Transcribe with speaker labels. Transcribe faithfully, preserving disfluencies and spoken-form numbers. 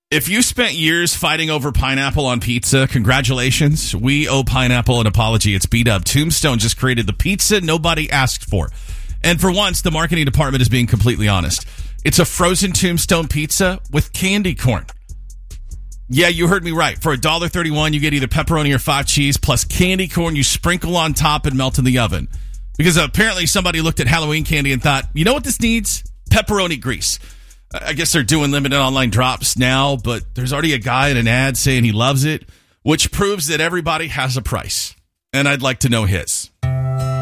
Speaker 1: If you spent years fighting over pineapple on pizza, congratulations. We owe pineapple an apology. It's B-Dub. Tombstone just created the pizza nobody asked for. And for once, the marketing department is being completely honest. It's a frozen Tombstone pizza with candy corn. Yeah, you heard me right. For one dollar and thirty-one cents, you get either pepperoni or five cheese plus candy corn you sprinkle on top and melt in the oven. Because apparently somebody looked at Halloween candy and thought, you know what this needs? Pepperoni grease. I guess they're doing limited online drops now, but there's already a guy in an ad saying he loves it, which proves that everybody has a price. And I'd like to know his.